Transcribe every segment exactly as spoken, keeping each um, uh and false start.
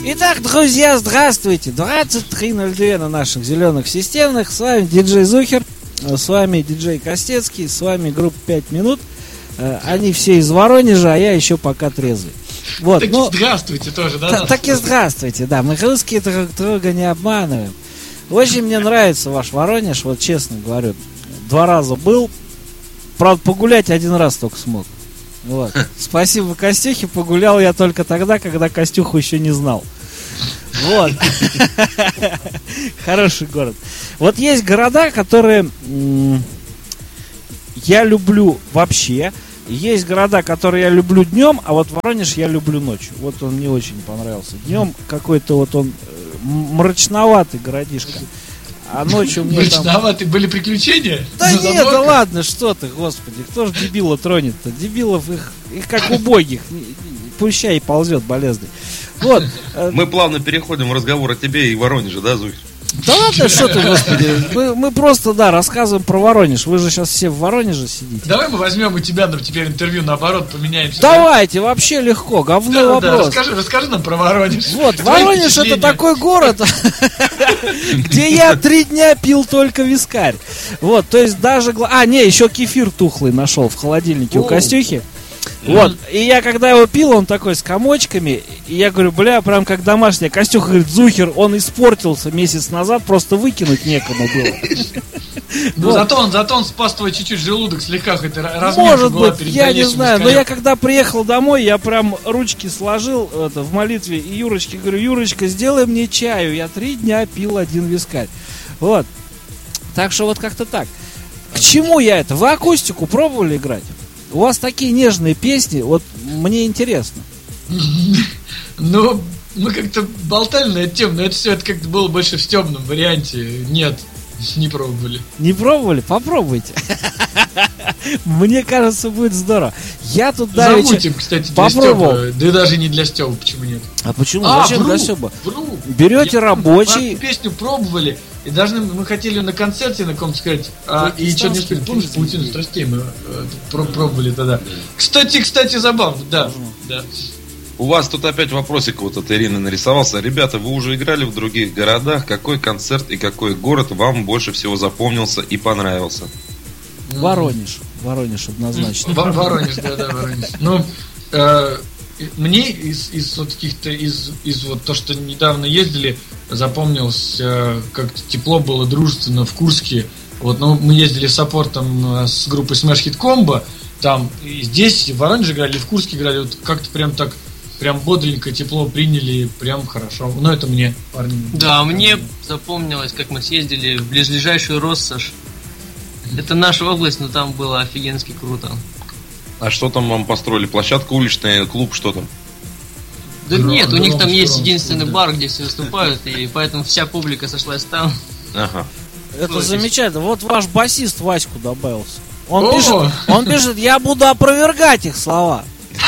Итак, друзья, здравствуйте. двадцать три ноль два на наших зеленых системных. С вами диджей Зухер, с вами диджей Костецкий, с вами группа пять минут. Они все из Воронежа, а я еще пока трезвый. Вот, так ну, и здравствуйте тоже, да? Т- так и здравствуйте, да. Мы русские друг друга не обманываем. Очень мне нравится ваш Воронеж, вот честно говорю. Два раза был. Правда, погулять один раз только смог. Вот. Спасибо Костюхе, погулял я только тогда, когда Костюху еще не знал. Вот. Хороший город. Вот есть города, которые м- я люблю вообще. Есть города, которые я люблю днем, а вот Воронеж я люблю ночью. Вот он мне очень понравился. Днем какой-то вот он мрачноватый городишко. А ночью мне там... Мрачноватые были приключения? Да нет, да ладно, что ты, господи. Кто ж дебила тронет-то? Дебилов их, их как убогих. Пущай ползет болезный. Вот. Мы плавно переходим в разговор о тебе и Воронеже, да, Зухер? Да ладно, что ты, господи. Мы, мы просто, да, рассказываем про Воронеж. Вы же сейчас все в Воронеже сидите. Давай мы возьмем у тебя теперь интервью, наоборот, поменяемся. Давайте, вообще легко, говно да, вопрос. Да, расскажи, расскажи нам про Воронеж. Вот, Воронеж это такой город, где я три дня пил только вискарь. Вот, то есть даже... А, не, еще кефир тухлый нашел в холодильнике у Костюхи. Вот, и я когда его пил, он такой с комочками, и я говорю, бля, прям как домашний. Костюха говорит, Зухер, он испортился месяц назад, просто выкинуть некому было. Ну зато он, зато он спас твой чуть-чуть желудок слегка, хоть разминка может была быть, перед я не знаю, но я вискарем. когда приехал домой, я прям ручки сложил это, в молитве, и Юрочке говорю, Юрочка, сделай мне чаю, я три дня пил один вискарь. Вот, так что вот как-то так. К чему я это? Вы акустику пробовали играть? У вас такие нежные песни, вот мне интересно. Ну, мы как-то болтали на эту тему, но это все это как-то было больше в темном варианте. Нет, не пробовали. Не пробовали? Попробуйте. Мне кажется, будет здорово. Я тут давеча Замутим, кстати, для попробовал. Стёпа. Да и даже не для Стёпа, почему нет? А почему? А, Зачем вру, для Стёпа? вру. Берете Я- рабочий. Мы песню пробовали, и даже мы хотели на концерте на ком-то сказать, а, и что не успели. Помнишь, паутину страстей мы э, про- пробовали тогда. Кстати, кстати, забавно, да. да. У вас тут опять вопросик вот от Ирины нарисовался. Ребята, вы уже играли в других городах. Какой концерт и какой город вам больше всего запомнился и понравился? Воронеж. Воронеж однозначно. Во- Воронеж, да, да, Воронеж. Ну, э, мне из, из вот каких-то, из, из вот то, что недавно ездили, запомнилось, э, как тепло было, дружественно в Курске. Вот, ну, мы ездили с саппортом э, с группой Smash Hit Combo. Там, и здесь, в Воронеже играли, в Курске играли. Вот как-то прям так, прям бодренько, тепло приняли, прям хорошо. Ну, это мне, парни. Да, мне запомнилось, как мы съездили в ближайшую Россошь. Это наша область, но там было офигенски круто. А что там вам построили? Площадка уличная, клуб, что там? Да Гром- нет, у них там громко, есть громко, единственный да. бар, где все выступают, и поэтому вся публика сошлась там. Ага. Это Ой, замечательно. Вот ваш басист Ваську добавился. Он О! пишет, он пишет, я буду опровергать их слова.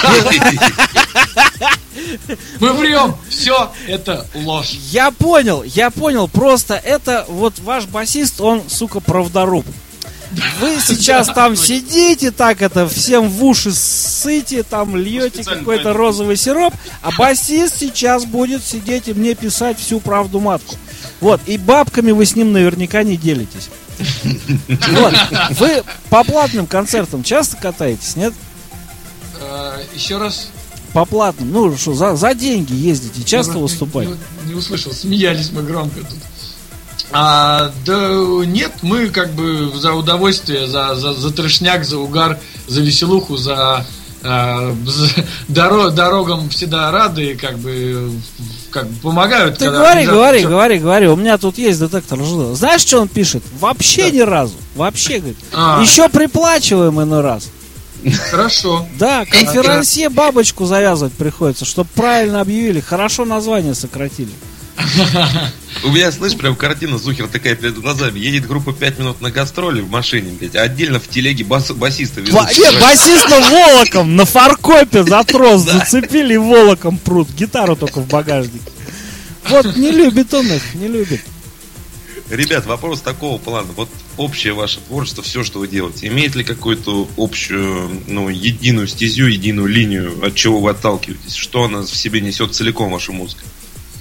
Мы врем! Все, это ложь. Я понял, я понял. Просто это вот ваш басист, он, сука, правдоруб. Вы сейчас там сидите, так это, всем в уши ссыте, там льете какой-то розовый сироп, а басист сейчас будет сидеть и мне писать всю правду матку. Вот, и бабками вы с ним наверняка не делитесь. Вот, вы по платным концертам часто катаетесь, нет? Э, Еще раз. По платным, ну что, за, за деньги ездите, часто Не- выступаете? Не, не услышал, смеялись мы громко тут. А, да нет, мы как бы за удовольствие, за, за, за трешняк, за угар, за веселуху, за, а, за доро- дорогам всегда рады, как бы, как бы помогают. Ты когда говори, организация- говори, всё. говори, говори. У меня тут есть детектор лжи. Знаешь, что он пишет? Вообще ни разу. Вообще, говорит. А. Еще приплачиваем иной раз. Хорошо. Да, конферансье бабочку завязывать приходится, чтобы правильно объявили. Хорошо название сократили. У меня, слышь, прям картина Зухер такая перед глазами. Едет группа пять минут на гастроли в машине, блядь, а отдельно в телеге бас- басиста везут. Ба- Нет, басиста волоком на фаркопе за трос зацепили и волоком прут. Гитару только в багажнике. Вот, не любит он их, не любит. Ребят, вопрос такого плана. Вот общее ваше творчество, все, что вы делаете, имеет ли какую-то общую, ну, единую стезю, единую линию, от чего вы отталкиваетесь? Что она в себе несет целиком, ваша музыка?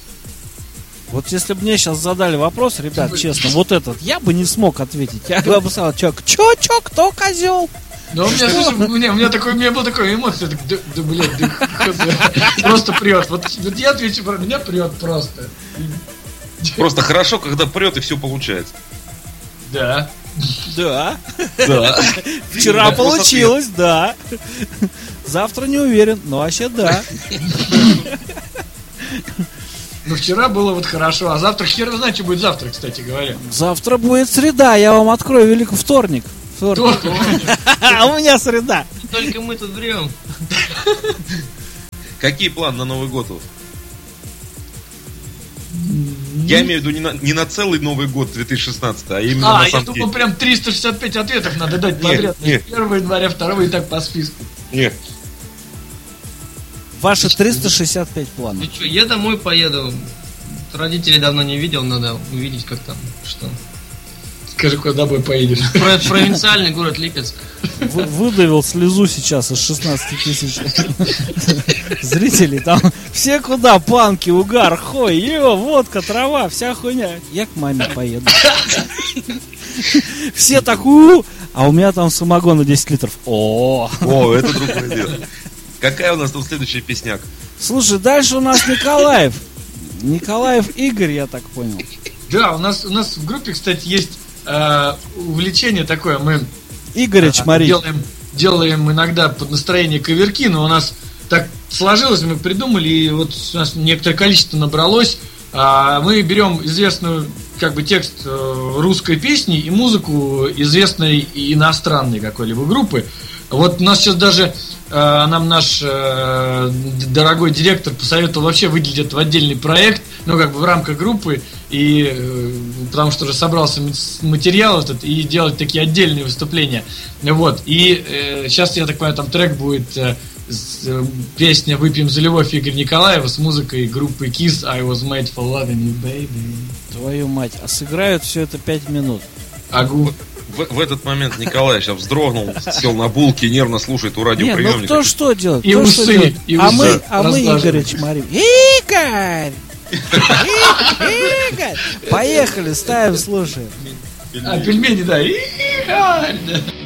Вот если бы мне сейчас задали вопрос, ребят, честно, вот этот, я бы не смог ответить. Я бы сказал, чё, чё, чё, кто козел? Да у меня, слушай, у меня, у меня такой, у меня была такая эмоция, так, да, да, блядь, да, просто прет. Вот, вот я отвечу, про меня прет просто. Просто хорошо, когда прет и все получается. Да. Да. Да. Вчера получилось, да. Завтра не уверен, но вообще да. Ну вчера было вот хорошо, а завтра хер знает, что будет завтра, кстати говоря. Завтра будет среда, я вам открою великий вторник. Вторник. А у меня среда. Только мы тут врем. Какие планы на Новый год? Я имею в виду не на, не на целый Новый год две тысячи шестнадцатый, а именно А, на я сам думал, день. прям триста шестьдесят пять ответов надо дать Нет, подряд. нет. первого января, второго и так по списку. Нет. Ваши триста шестьдесят пять планов. Ну что, я домой поеду. Родителей давно не видел, надо увидеть, как там, что. Скажи, куда бы поедешь? Про- провинциальный город Липецк. Вы- выдавил слезу сейчас из шестнадцати тысяч зрителей. Там все куда? Панки, угар, хой, ё, водка, трава, вся хуйня. Я к маме поеду. Все так, у а у меня там самогон на десять литров. О, О, это другое дело. Какая у нас там следующая песняк? слушай, дальше у нас Николаев. Николаев Игорь, я так понял. Да, у нас, у нас в группе, кстати, есть э, увлечение такое. Мы Игорь Чмарин. делаем, делаем иногда под настроение каверки, но у нас так сложилось, мы придумали, и вот у нас некоторое количество набралось. А, мы берем известную как бы текст э, русской песни и музыку известной и иностранной какой-либо группы. Вот у нас сейчас даже э, нам наш э, дорогой директор посоветовал вообще выделить это в отдельный проект, ну как бы в рамках группы, и э, потому что уже собрался материал этот и делать такие отдельные выступления. Вот. И э, сейчас, я так понимаю, там трек будет э, с, э, песня «Выпьем за любовь» Игоря Николаева с музыкой группы Kiss «I was made for loving you, baby». Твою мать, а сыграют все это пять минут. Агу. В, в этот момент Николай сейчас вздрогнул, сел на булки, нервно слушает у Не, ну радиоприемника. кто что делает? И кто усы, что делает? и а усы мы, а мы разглаживают. Игоря чморим. Игорь! И- Игорь! Поехали, ставим, слушаем. А, пельмени, да. И- да.